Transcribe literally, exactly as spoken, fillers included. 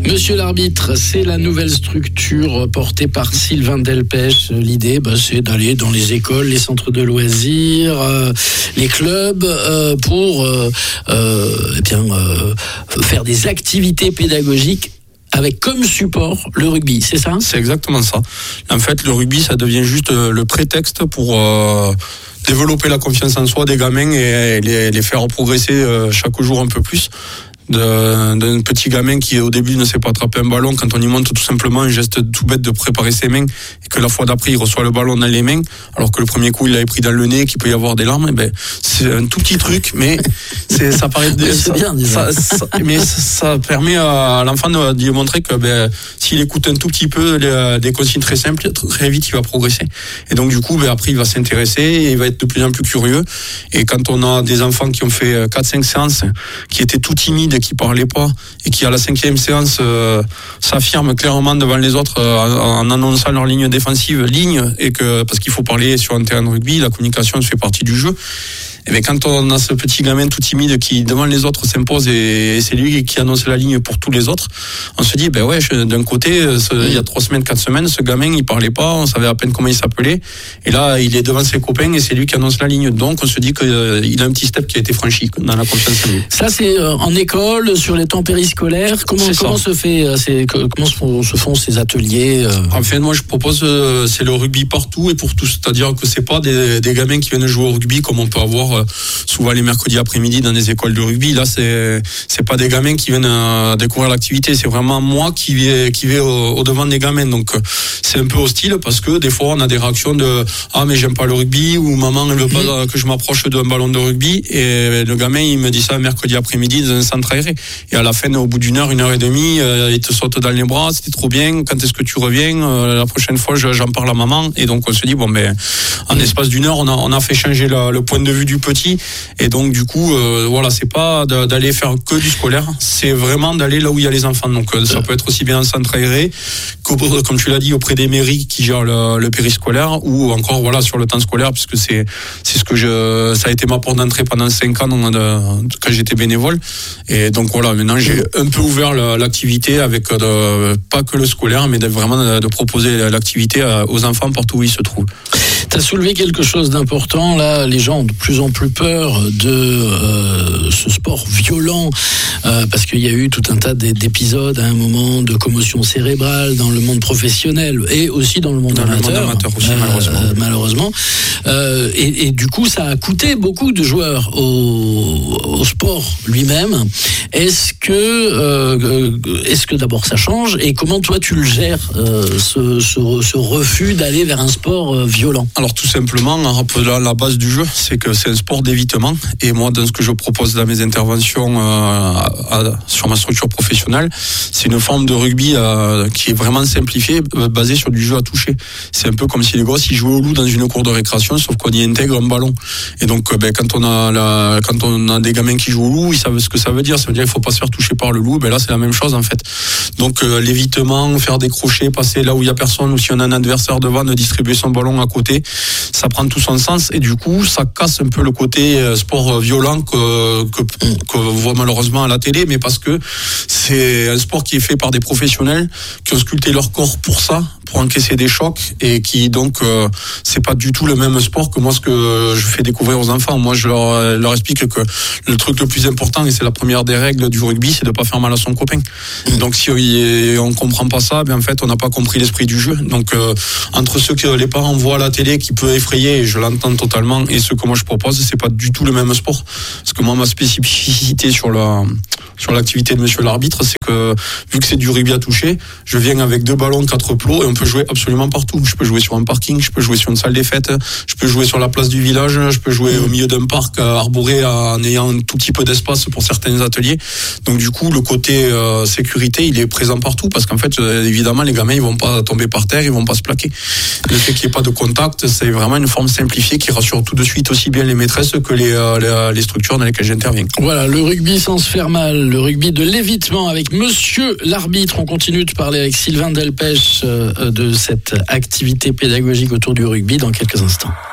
Monsieur l'arbitre, c'est la nouvelle structure portée par Sylvain Delpech. L'idée, bah, c'est d'aller dans les écoles, les centres de loisirs, euh, les clubs, euh, pour euh, euh, eh bien, euh, faire des activités pédagogiques avec comme support le rugby, c'est ça ? C'est exactement ça. En fait, le rugby, ça devient juste le prétexte pour euh, développer la confiance en soi des gamins et les, les faire progresser euh, chaque jour un peu plus. D'un, d'un petit gamin qui au début ne sait pas attraper un ballon, quand on y montre tout simplement un geste tout bête de préparer ses mains et que la fois d'après il reçoit le ballon dans les mains alors que le premier coup il l'avait pris dans le nez, qu'il peut y avoir des larmes, et ben c'est un tout petit truc mais c'est, ça paraît c'est ça, bien ça, ça, mais ça permet à l'enfant de, de lui montrer que ben, s'il écoute un tout petit peu les, des consignes très simples, très vite il va progresser et donc du coup ben, après il va s'intéresser et il va être de plus en plus curieux. Et quand on a des enfants qui ont fait quatre cinq séances, qui étaient tout timides, qui parlait pas et qui à la cinquième séance euh, s'affirme clairement devant les autres euh, en annonçant leur ligne défensive ligne, et que parce qu'il faut parler sur un terrain de rugby, la communication fait partie du jeu. Et bien quand on a ce petit gamin tout timide qui devant les autres s'impose et c'est lui qui annonce la ligne pour tous les autres, on se dit ben ouais, d'un côté ce, il y a trois semaines, quatre semaines, ce gamin il parlait pas, on savait à peine comment il s'appelait, et là il est devant ses copains et c'est lui qui annonce la ligne, donc on se dit qu'il euh, a un petit step qui a été franchi dans la confiance en lui. Ça c'est euh, en école, sur les temps périscolaires, comment, comment se fait, euh, c'est, comment se font, se font ces ateliers euh... En fait moi je propose euh, c'est le rugby partout et pour tous, c'est-à-dire que c'est pas des, des gamins qui viennent jouer au rugby comme on peut avoir souvent les mercredis après-midi dans des écoles de rugby. Là, c'est c'est pas des gamins qui viennent euh, découvrir l'activité. C'est vraiment moi qui vais qui vais au, au devant des gamins. Donc c'est un peu hostile parce que des fois on a des réactions de ah mais j'aime pas le rugby, ou maman elle veut pas que je m'approche d'un ballon de rugby, et le gamin il me dit ça mercredi après-midi dans un centre aéré. Et à la fin, au bout d'une heure, une heure et demie, euh, il te saute dans les bras. C'était trop bien. Quand est-ce que tu reviens ? euh, La prochaine fois, je, j'en parle à maman. Et donc on se dit bon ben en espace d'une heure, on a on a fait changer la, le point de vue du petit. Et donc du coup euh, voilà, c'est pas d'aller faire que du scolaire, c'est vraiment d'aller là où il y a les enfants. Donc euh, ça peut être aussi bien un centre aéré que, comme tu l'as dit, auprès des mairies qui gèrent le, le périscolaire, ou encore voilà sur le temps scolaire, puisque c'est c'est ce que je ça a été ma porte d'entrée pendant cinq ans donc, de, quand j'étais bénévole. Et donc voilà, maintenant j'ai un peu ouvert la, l'activité avec de, pas que le scolaire, mais de, vraiment de, de proposer l'activité aux enfants partout où ils se trouvent. Tu as soulevé quelque chose d'important, là, les gens ont de plus en plus peur de euh, ce sport violent, euh, parce qu'il y a eu tout un tas d'épisodes à un moment de commotion cérébrale dans le monde professionnel et aussi dans le monde dans amateur, le monde amateur aussi, euh, malheureusement. Euh, malheureusement. Euh, et, et du coup, ça a coûté beaucoup de joueurs au, au sport lui-même. Est-ce que, euh, est-ce que d'abord ça change, et comment toi tu le gères, euh, ce, ce, ce refus d'aller vers un sport euh, violent ? Alors tout simplement, en rappelant la base du jeu, c'est que c'est un sport d'évitement. Et moi, dans ce que je propose dans mes interventions euh, à, à, sur ma structure professionnelle, c'est une forme de rugby euh, qui est vraiment simplifiée, euh, basée sur du jeu à toucher. C'est un peu comme si les gosses ils jouaient au loup dans une cour de récréation, sauf qu'on y intègre un ballon. Et donc, euh, ben, quand on a la, quand on a des gamins qui jouent au loup, ils savent ce que ça veut dire. Ça veut dire qu'il faut pas se faire toucher par le loup. Ben là, c'est la même chose en fait. Donc euh, l'évitement, faire des crochets, passer là où il y a personne, ou si on a un adversaire devant, de distribuer son ballon à côté. Ça prend tout son sens, et du coup ça casse un peu le côté sport violent que, que, que on voit malheureusement à la télé, mais parce que c'est un sport qui est fait par des professionnels qui ont sculpté leur corps pour ça, pour encaisser des chocs, et qui donc euh, c'est pas du tout le même sport que moi ce que je fais découvrir aux enfants. Moi je leur, leur explique que le truc le plus important, et c'est la première des règles du rugby, c'est de pas faire mal à son copain. Donc si on comprend pas ça, ben en fait on n'a pas compris l'esprit du jeu. Donc euh, entre ceux que les parents voient à la télé qui peut effrayer, et je l'entends totalement, et ce que moi je propose, c'est pas du tout le même sport. Parce que moi ma spécificité sur la sur l'activité de monsieur l'arbitre, c'est que vu que c'est du rugby à toucher, je viens avec deux ballons, quatre plots, et on peut jouer absolument partout. Je peux jouer sur un parking, je peux jouer sur une salle des fêtes, je peux jouer sur la place du village, je peux jouer au milieu d'un parc arboré en ayant un tout petit peu d'espace pour certains ateliers. Donc du coup le côté euh, sécurité il est présent partout, parce qu'en fait euh, évidemment les gamins ils vont pas tomber par terre, ils vont pas se plaquer. Le fait qu'il n'y ait pas de contact, c'est vraiment une forme simplifiée qui rassure tout de suite aussi bien les maîtresses que les, euh, les, les structures dans lesquelles j'interviens. Voilà, le rugby sans se faire mal, le rugby de l'évitement avec monsieur l'arbitre. On continue de parler avec Sylvain Delpech euh, de cette activité pédagogique autour du rugby dans quelques instants.